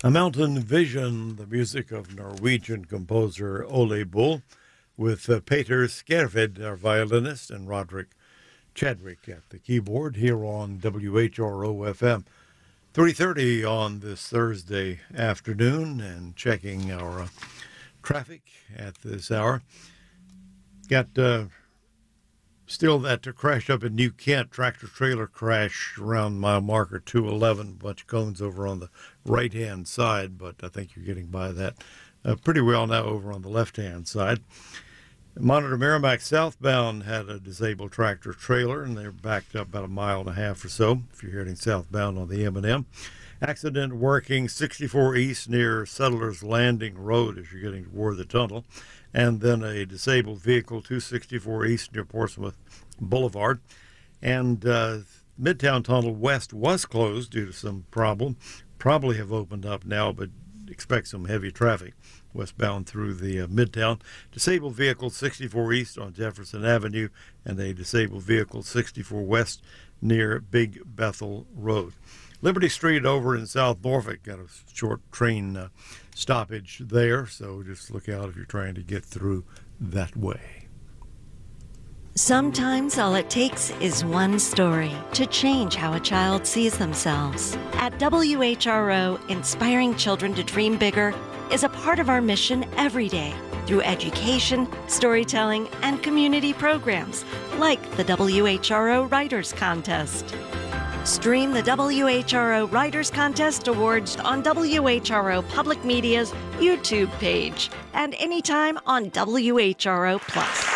A Mountain Vision, the music of Norwegian composer Ole Bull, with Peter Skerved, our violinist, and Roderick Chadwick at the keyboard here on WHRO-FM. 3:30 on this Thursday afternoon, and checking our traffic at this hour. Got still that crash up in New Kent, tractor-trailer crash around mile marker 211, bunch of cones over on the right-hand side, but I think you're getting by that pretty well now over on the left-hand side. Monitor Merrimack southbound had a disabled tractor-trailer, and they're backed up about a mile and a half or so if you're heading southbound on the M&M. Accident working 64 East near Settlers Landing Road as you're getting toward the tunnel. And then a disabled vehicle, 264 East near Portsmouth Boulevard. And Midtown Tunnel West was closed due to some problem. Probably have opened up now, but expect some heavy traffic westbound through the Midtown. Disabled vehicle 64 East on Jefferson Avenue, and a disabled vehicle 64 West near Big Bethel Road. Liberty Street over in South Norfolk got a short train stoppage there, so just look out if you're trying to get through that way. Sometimes all it takes is one story to change how a child sees themselves. At WHRO, inspiring children to dream bigger is a part of our mission every day through education, storytelling, and community programs like the WHRO Writers Contest. Stream the WHRO Writers Contest Awards on WHRO Public Media's YouTube page and anytime on WHRO Plus.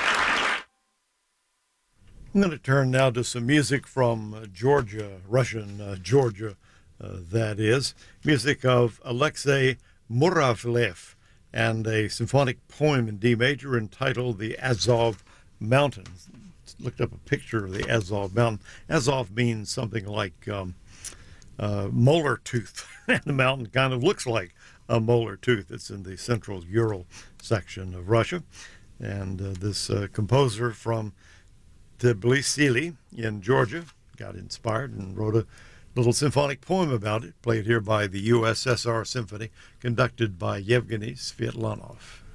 I'm going to turn now to some music from Georgia, Russian Georgia, that is. Music of Alexei Muravlev and a symphonic poem in D major entitled The Azov Mountains. Looked up a picture of the Azov Mountain. Azov means something like molar tooth, and the mountain kind of looks like a molar tooth. It's in the central Ural section of Russia. And this composer from Tbilisi in Georgia got inspired and wrote a little symphonic poem about it, played here by the USSR Symphony, conducted by Yevgeny Svetlanov.